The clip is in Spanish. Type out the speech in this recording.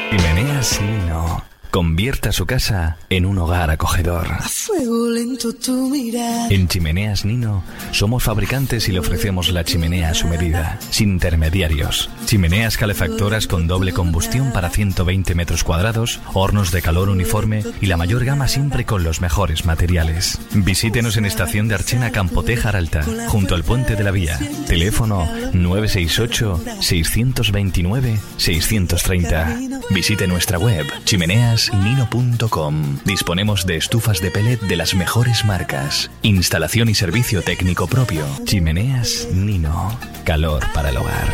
Chimeneas Nino. Convierta su casa en un hogar acogedor. A fuego lento tu mirada. En Chimeneas Nino somos fabricantes y le ofrecemos la chimenea a su medida, sin intermediarios. Chimeneas calefactoras con doble combustión para 120 metros cuadrados, hornos de calor uniforme y la mayor gama siempre con los mejores materiales. Visítenos en Estación de Archena, Campotejar Alta, junto al Puente de la Vía. Teléfono 968-629-630. Visite nuestra web, chimeneasnino.com. Disponemos de estufas de pellet de las mejores marcas. Instalación y servicio técnico propio. Chimeneas Nino. Calor para el hogar.